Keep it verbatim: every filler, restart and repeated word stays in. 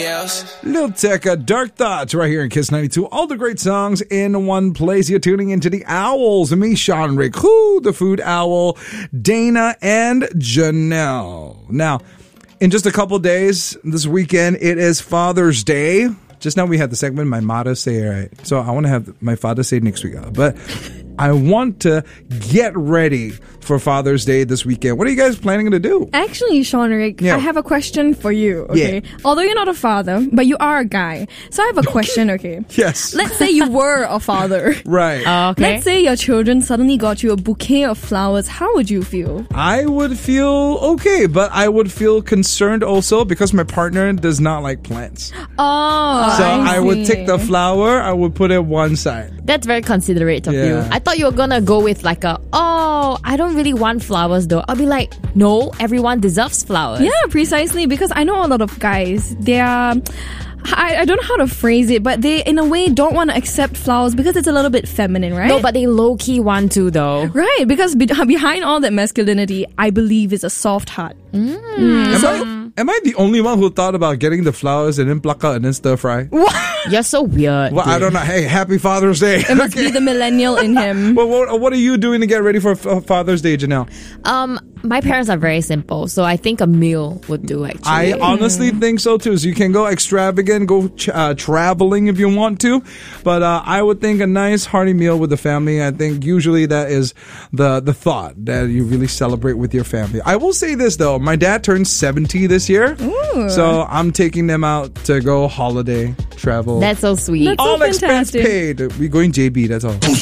Lil Tecca, Dark Thoughts, right here in Kiss ninety-two. All the great songs in one place. You're tuning into the Owls. Me, Sean Rick, who the Food Owl, Dana, and Janelle. Now, in just a couple days, this weekend, it is Father's Day. Just now we had the segment, My Mother's Day, right? So I want to have my Father's Day next week. But I want to get ready for Father's Day this weekend. What are you guys planning to do? Actually, Sean Rick, Yeah. I have a question for you, okay? Yeah. Although you're not a father, but you are a guy. So I have a question, okay? Yes. Let's say you were a father. Right. Okay. Let's say your children suddenly got you a bouquet of flowers. How would you feel? I would feel okay, but I would feel concerned also because my partner does not like plants. Oh, So I, I, would see. take the flower, I would put it one side. That's very considerate of Yeah. you. I thought you were gonna go with like a, oh, I don't really want flowers though. I'll be like, no, everyone deserves flowers. Yeah, precisely. Because I know a lot of guys, they are... I, I don't know how to phrase it, but they, in a way, don't want to accept flowers because it's a little bit feminine, right? No, but they low-key want to though. Right, because be- behind all that masculinity, I believe, is a soft heart. Am, I, am I the only one who thought about getting the flowers and then pluck out and then stir fry? You're so weird. Well, I don't know. Hey, happy Father's Day. It must be the millennial in him. Well, what, what are you doing to get ready for F- Father's Day, Janelle? Um, my parents are very simple, so I think a meal would do actually. I honestly think so too. So you can go extravagant, go ch- uh, traveling if you want to, but uh, I would think a nice hearty meal with the family. I think usually that is the the thought that you really celebrate with your family. I will say this though, my dad turned seventy this year, so I'm taking them out to go holiday travel. That's so sweet. That's so all expense fantastic. paid. We going J B. That's all.